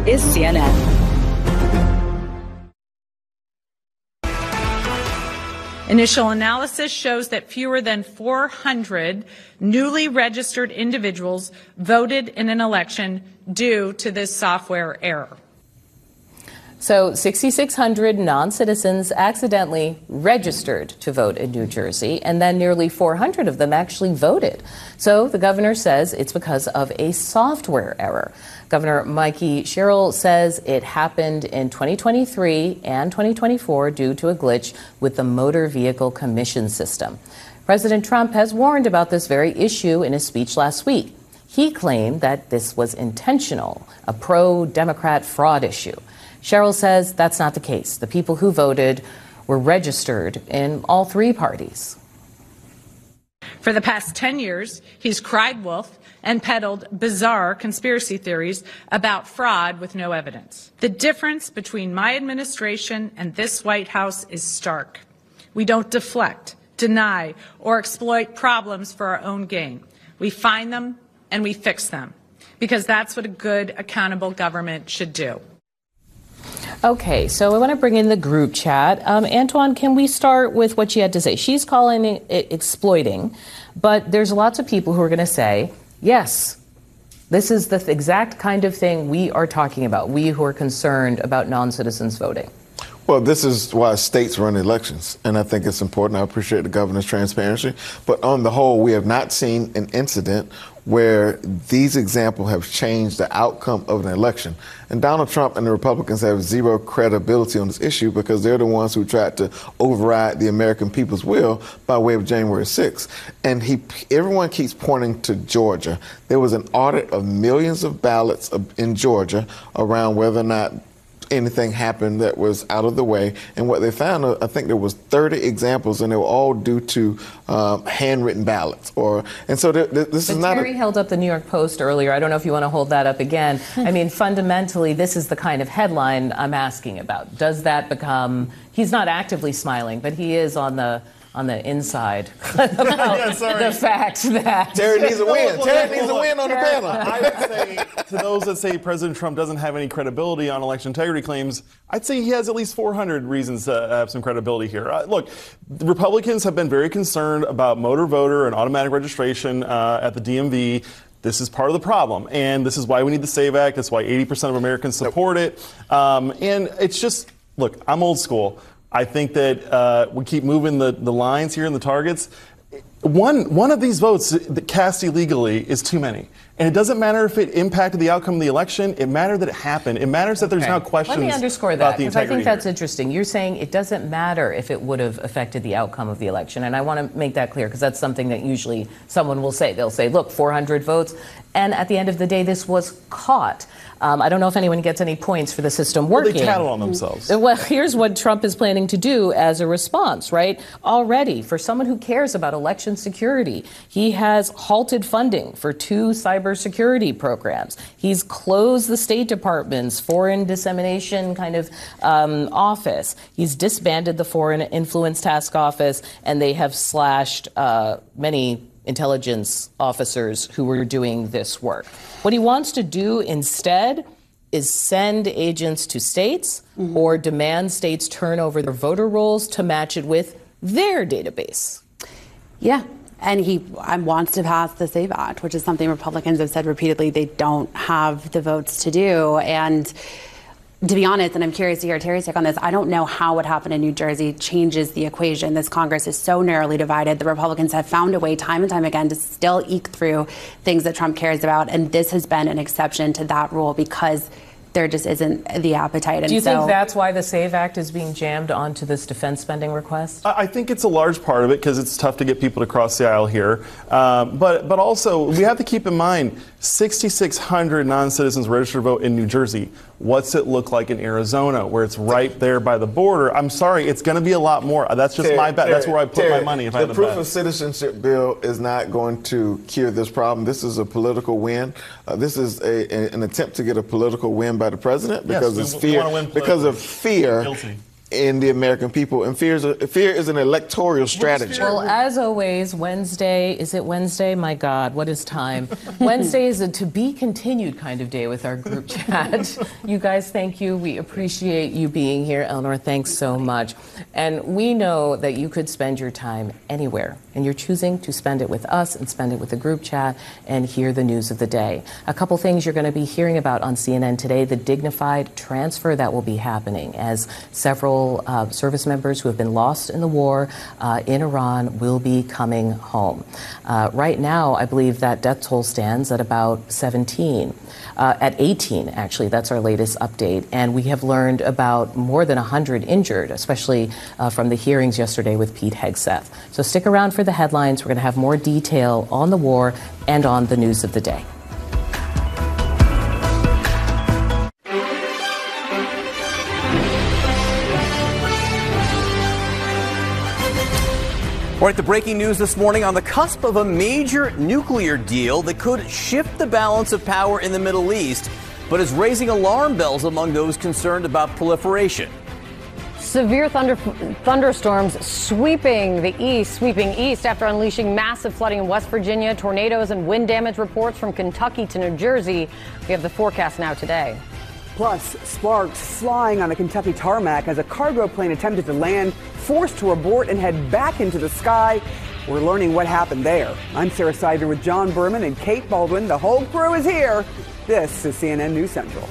is CNN. Initial analysis shows that fewer than 400 newly registered individuals voted in an election due to this software error. So 6,600 non-citizens accidentally registered to vote in New Jersey, and then nearly 400 of them actually voted. So the governor says it's because of a software error. Governor Mikey Sherrill says it happened in 2023 and 2024 due to a glitch with the Motor Vehicle Commission system. President Trump has warned about this very issue in his speech last week. He claimed that this was intentional, a pro-Democrat fraud issue. Sherrill says that's not the case. The people who voted were registered in all three parties. For the past 10 years, he's cried wolf and peddled bizarre conspiracy theories about fraud with no evidence. The difference between my administration and this White House is stark. We don't deflect, deny, or exploit problems for our own gain. We find them and we fix them, because that's what a good, accountable government should do. Okay, so I want to bring in the group chat. Antoine, can we start with what she had to say? She's calling it exploiting, but there's lots of people who are going to say, yes, this is the exact kind of thing we are talking about, we who are concerned about non-citizens voting. Well, this is why states run elections, and I think it's important. I appreciate the governor's transparency. But on the whole, we have not seen an incident where these examples have changed the outcome of an election. And Donald Trump and the Republicans have zero credibility on this issue because they're the ones who tried to override the American people's will by way of January 6th. And everyone keeps pointing to Georgia. There was an audit of millions of ballots in Georgia around whether or not anything happened that was out of the way. And what they found, I think there was 30 examples, and they were all due to handwritten ballots. And so this is not. Terry held up the New York Post earlier. I don't know if you want to hold that up again. I mean, fundamentally, this is the kind of headline I'm asking about. Does that become? He's not actively smiling, but he is on the inside about the fact that Terry needs a win. Terry needs a win on the panel. I would say to those that say President Trump doesn't have any credibility on election integrity claims, I'd say he has at least 400 reasons to have some credibility here. Look, the Republicans have been very concerned about motor voter and automatic registration at the DMV. This is part of the problem, and this is why we need the SAVE Act. That's why 80% of Americans support it. And it's just, look, I'm old school. I think that we keep moving the lines here and the targets. One of these votes that cast illegally is too many. And it doesn't matter if it impacted the outcome of the election. It mattered that it happened. It matters that there's now questions. Let me underscore that, because I think that's interesting. You're saying it doesn't matter if it would have affected the outcome of the election. And I want to make that clear, because that's something that usually someone will say. They'll say, look, 400 votes. And at the end of the day, this was caught. I don't know if anyone gets any points for the system working. Well, they tattle on themselves. Well, here's what Trump is planning to do as a response, right? Already, for someone who cares about election security, he has halted funding for 2 cybersecurity programs. He's closed the State Department's foreign dissemination kind of office. He's disbanded the Foreign Influence Task Office, and they have slashed many intelligence officers who were doing this work. What he wants to do instead is send agents to states or demand states turn over their voter rolls to match it with their database. Yeah. And he wants to pass the SAVE Act, which is something Republicans have said repeatedly they don't have the votes to do. And to be honest, and I'm curious to hear Terry's take on this, I don't know how what happened in New Jersey changes the equation. This Congress is so narrowly divided. The Republicans have found a way time and time again to still eke through things that Trump cares about. And this has been an exception to that rule because there just isn't the appetite. And do you think that's why the SAVE Act is being jammed onto this defense spending request? I think it's a large part of it because it's tough to get people to cross the aisle here. But also, we have to keep in mind, 6,600 non-citizens registered to vote in New Jersey. What's it look like in Arizona, where it's right there by the border? I'm sorry, it's going to be a lot more. That's just my bet. That's where I put my money. If I had the proof of citizenship bill is not going to cure this problem. This is a political win. This is an attempt to get a political win by the president because of fear. in the American people, and fear is an electoral strategy. Well, as always, Wednesday, is it Wednesday? My God, what is time? Wednesday is a to be continued kind of day with our group chat. You guys, thank you. We appreciate you being here. Eleanor, thanks so much. And we know that you could spend your time anywhere, and you're choosing to spend it with us and spend it with the group chat and hear the news of the day. A couple things you're going to be hearing about on CNN today, the dignified transfer that will be happening as several service members who have been lost in the war in Iran will be coming home. Right now, I believe that death toll stands at about 17. At 18, actually, that's our latest update. And we have learned about more than 100 injured, especially from the hearings yesterday with Pete Hegseth. So stick around for the headlines. We're going to have more detail on the war and on the news of the day. All right, the breaking news this morning: on the cusp of a major nuclear deal that could shift the balance of power in the Middle East, but is raising alarm bells among those concerned about proliferation. Severe thunderstorms sweeping east after unleashing massive flooding in West Virginia, tornadoes and wind damage reports from Kentucky to New Jersey. We have the forecast now today. Plus, sparks flying on the Kentucky tarmac as a cargo plane attempted to land, forced to abort and head back into the sky. We're learning what happened there. I'm Sarah Sider with John Berman and Kate Baldwin. The whole crew is here. This is CNN News Central.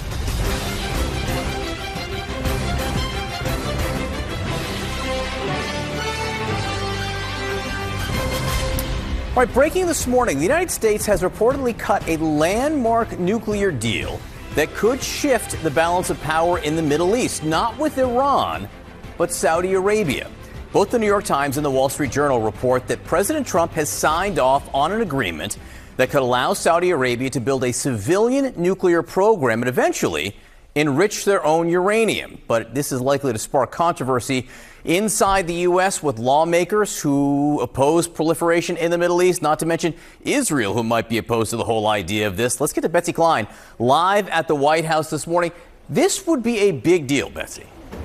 All right, breaking this morning: the United States has reportedly cut a landmark nuclear deal that could shift the balance of power in the Middle East, not with Iran, but Saudi Arabia. Both the New York Times and the Wall Street Journal report that President Trump has signed off on an agreement that could allow Saudi Arabia to build a civilian nuclear program and eventually enrich their own uranium. But this is likely to spark controversy inside the U.S. with lawmakers who oppose proliferation in the Middle East, not to mention Israel, who might be opposed to the whole idea of this. Let's get to Betsy Klein live at the White House this morning. This would be a big deal, Betsy.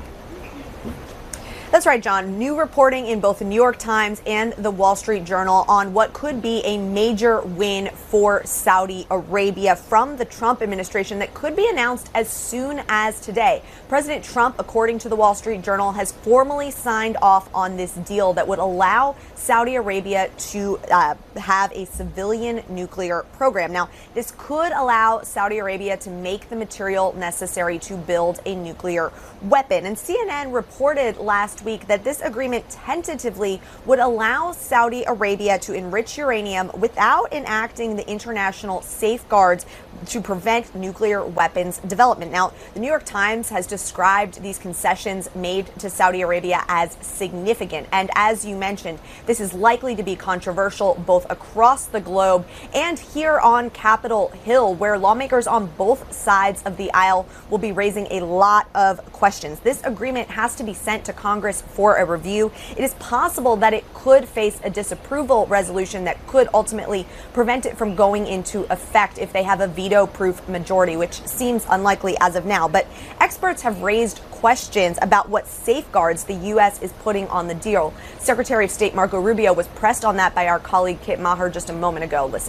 That's right, John. New reporting in both the New York Times and the Wall Street Journal on what could be a major win for Saudi Arabia from the Trump administration that could be announced as soon as today. President Trump, according to the Wall Street Journal, has formally signed off on this deal that would allow Saudi Arabia to have a civilian nuclear program. Now, this could allow Saudi Arabia to make the material necessary to build a nuclear weapon. And CNN reported last week that this agreement tentatively would allow Saudi Arabia to enrich uranium without enacting the international safeguards to prevent nuclear weapons development. Now, the New York Times has described these concessions made to Saudi Arabia as significant. And as you mentioned, this is likely to be controversial both across the globe and here on Capitol Hill, where lawmakers on both sides of the aisle will be raising a lot of questions. This agreement has to be sent to Congress for a review. It is possible that it could face a disapproval resolution that could ultimately prevent it from going into effect if they have a veto-proof majority, which seems unlikely as of now. But experts have raised questions about what safeguards the U.S. is putting on the deal. Secretary of State Marco Rubio was pressed on that by our colleague Kit Maher just a moment ago. Listen.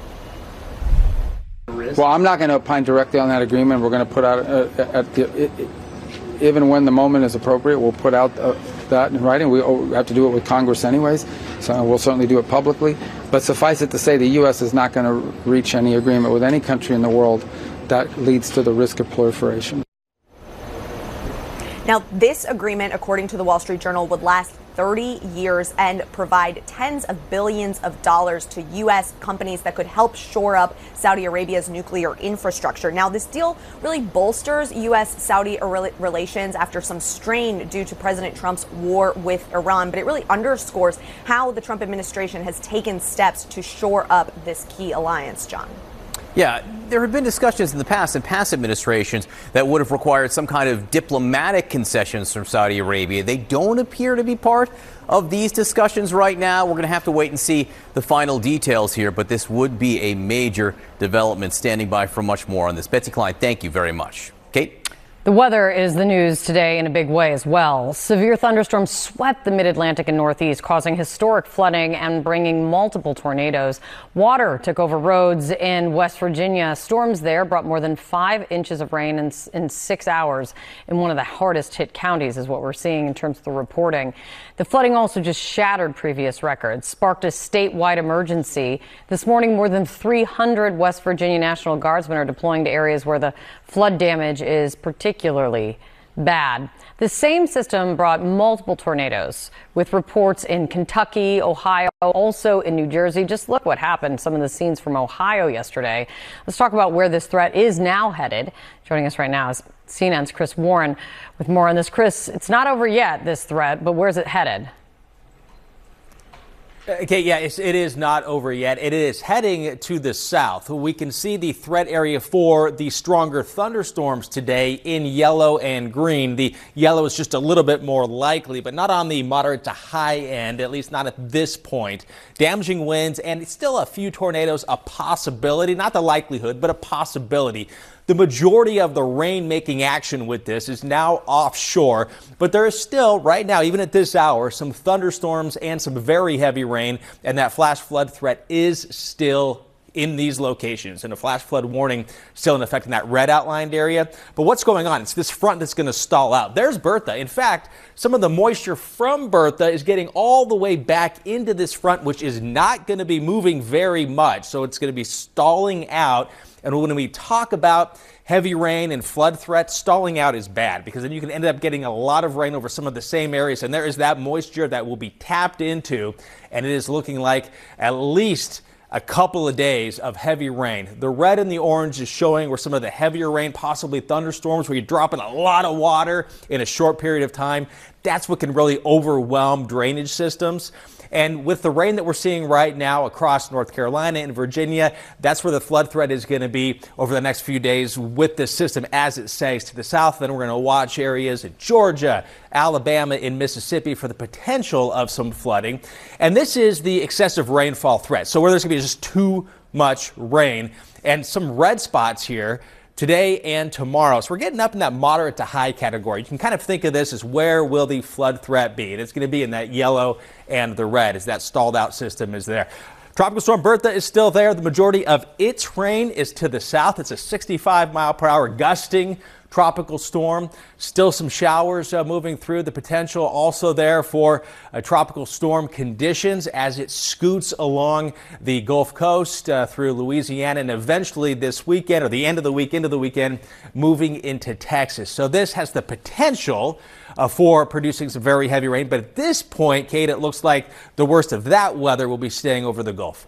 Well, I'm not going to opine directly on that agreement. We're going to put out, even when the moment is appropriate, we'll put out that in writing. We have to do it with Congress anyways, so we'll certainly do it publicly. But suffice it to say, the U.S. is not going to reach any agreement with any country in the world that leads to the risk of proliferation. Now, this agreement, according to the Wall Street Journal, would last 30 years and provide tens of billions of dollars to U.S. companies that could help shore up Saudi Arabia's nuclear infrastructure. Now, this deal really bolsters U.S.-Saudi relations after some strain due to President Trump's war with Iran, but it really underscores how the Trump administration has taken steps to shore up this key alliance, John. Yeah, there have been discussions in the past, in past administrations, that would have required some kind of diplomatic concessions from Saudi Arabia. They don't appear to be part of these discussions right now. We're going to have to wait and see the final details here, but this would be a major development. Standing by for much more on this. Betsy Klein, thank you very much. Kate? The weather is the news today in a big way as well. Severe thunderstorms swept the mid-Atlantic and Northeast, causing historic flooding and bringing multiple tornadoes. Water took over roads in West Virginia. Storms there brought more than 5 inches of rain in 6 hours in one of the hardest hit counties, is what we're seeing in terms of the reporting. The flooding also just shattered previous records, sparked a statewide emergency. This morning, more than 300 West Virginia National Guardsmen are deploying to areas where the flood damage is particularly bad. The same system brought multiple tornadoes, with reports in Kentucky, Ohio, also in New Jersey. Just look what happened, some of the scenes from Ohio yesterday. Let's talk about where this threat is now headed. Joining us right now is CNN's Chris Warren with more on this. Chris, it's not over yet, this threat, but where's it headed? Okay, yeah, it is not over yet. It is heading to the south. We can see the threat area for the stronger thunderstorms today in yellow and green. The yellow is just a little bit more likely, but not on the moderate to high end, at least not at this point. Damaging winds and still a few tornadoes, a possibility, not the likelihood, but a possibility. The majority of the rain-making action with this is now offshore, but there is still, right now, even at this hour, some thunderstorms and some very heavy rain, and that flash flood threat is still in these locations, and a flash flood warning still in effect in that red outlined area. But what's going on? It's this front that's going to stall out. There's Bertha. In fact, some of the moisture from Bertha is getting all the way back into this front, which is not going to be moving very much. So it's going to be stalling out. And when we talk about heavy rain and flood threats, stalling out is bad, because then you can end up getting a lot of rain over some of the same areas. And there is that moisture that will be tapped into. And it is looking like at least a couple of days of heavy rain. The red and the orange is showing where some of the heavier rain, possibly thunderstorms, where you're dropping a lot of water in a short period of time. That's what can really overwhelm drainage systems. And with the rain that we're seeing right now across North Carolina and Virginia, that's where the flood threat is going to be over the next few days with this system as it sags to the south. Then we're going to watch areas in Georgia, Alabama, and Mississippi for the potential of some flooding. And this is the excessive rainfall threat. So where there's going to be just too much rain and some red spots here today and tomorrow. So we're getting up in that moderate to high category. You can kind of think of this as where will the flood threat be? And it's going to be in that yellow and the red as that stalled out system is there. Tropical storm Bertha is still there. The majority of its rain is to the south. It's a 65-mile-per-hour gusting tropical storm. Still some showers moving through. The potential also there for tropical storm conditions as it scoots along the Gulf Coast through Louisiana and eventually this weekend or the end of the week into the weekend moving into Texas. So this has the potential for producing some very heavy rain. But at this point, Kate, it looks like the worst of that weather will be staying over the Gulf.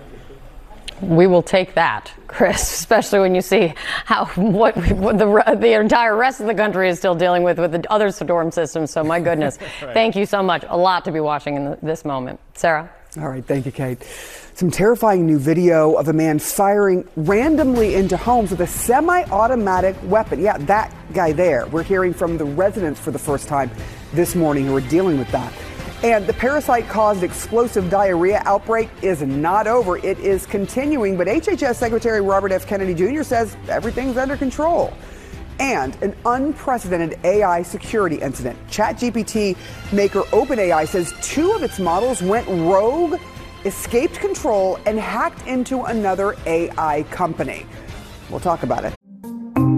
We will take that, Chris, especially when you see what the entire rest of the country is still dealing with the other storm systems. So my goodness, right. Thank you so much. A lot to be watching in this moment. Sarah? All right. Thank you, Kate. Some terrifying new video of a man firing randomly into homes with a semi-automatic weapon. Yeah, that guy there. We're hearing from the residents for the first time this morning who are dealing with that. And the parasite-caused explosive diarrhea outbreak is not over. It is continuing, but HHS Secretary Robert F. Kennedy Jr. says everything's under control. And an unprecedented AI security incident. ChatGPT maker OpenAI says 2 of its models went rogue, escaped control, and hacked into another AI company. We'll talk about it.